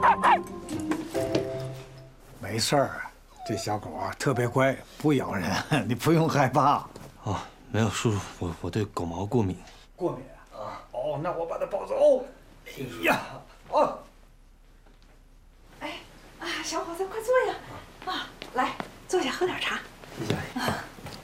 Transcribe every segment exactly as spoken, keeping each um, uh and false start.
没事儿，这小狗啊特别乖，不咬人，你不用害怕。 哦，没有，叔叔，我我对狗毛过敏。 过敏啊？哦，那我把它抱走。哎呀，哦。 哎啊，小伙子，快坐呀！啊，来，坐下喝点茶。 谢谢阿姨。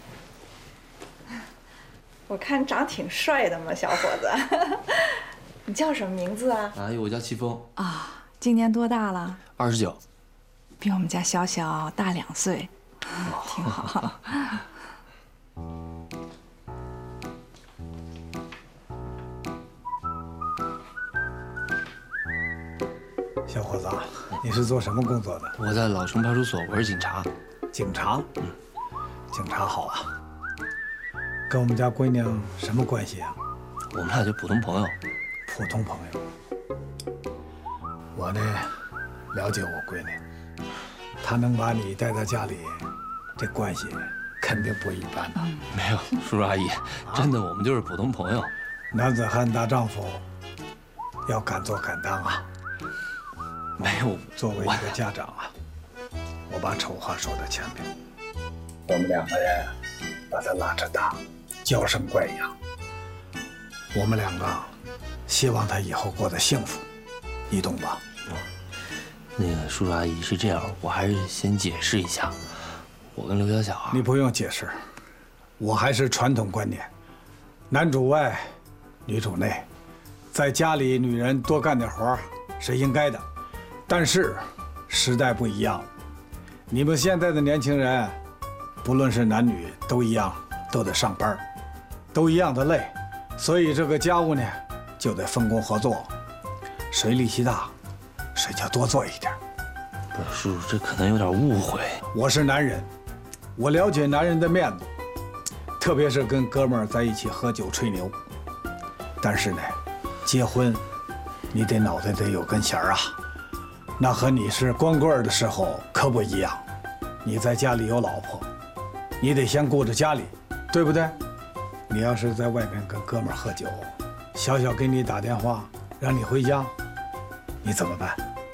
我看长挺帅的嘛，小伙子。你叫什么名字啊？ 阿姨，我叫戚风。 啊，今年多大了？ 二十九。 比我们家小小大两岁，挺好。 小伙子，你是做什么工作的？ 我在老城派出所，我是警察。 警察？嗯，警察好啊。跟我们家闺娘什么关系啊？ 我们俩就普通朋友。 普通朋友。我呢，了解我闺女，她能把你带到家里，这关系肯定不一般的。 嗯、没有，叔叔阿姨，真的，我们就是普通朋友。 男子汉大丈夫，要敢做敢当啊！ 没有， 作为一个家长啊，我把丑话说在前面，我们两个人把他拉扯大，娇生惯养。我们两个希望他以后过得幸福，你懂吧？ 哦，那个叔叔阿姨是这样，我还是先解释一下，我跟刘小小啊， 你不用解释，我还是传统观念，男主外，女主内，在家里女人多干点活是应该的。但是，时代不一样，你们现在的年轻人，不论是男女都一样，都得上班，都一样的累，所以这个家务呢，就得分工合作，谁力气大，谁就多做一点。 不是叔叔，这可能有点误会。 我是男人，我了解男人的面子，特别是跟哥们儿在一起喝酒吹牛。但是呢，结婚，你得脑袋得有根弦儿啊。那和你是光棍的时候可不一样，你在家里有老婆，你得先顾着家里，对不对？你要是在外面跟哥们儿喝酒，小小给你打电话让你回家，你怎么办？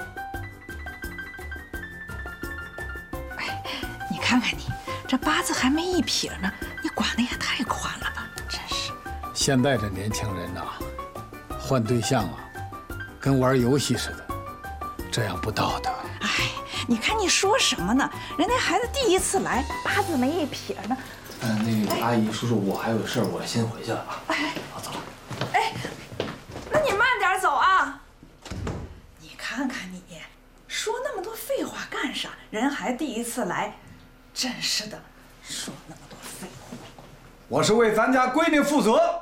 哎，你看看你这八字还没一撇呢，你管的也太宽了吧，真是。 现在这年轻人呐，换对象啊，跟玩游戏似的。这样不道德。 哎，你看你说什么呢？人家孩子第一次来，八字没一撇呢。 嗯，那个阿姨、叔叔，我还有事儿，我先回去了啊。 哎， 我走了。 哎，那你慢点走啊！你看看你，说那么多废话干啥？人还第一次来，真是的，说那么多废话。 我是为咱家闺女负责。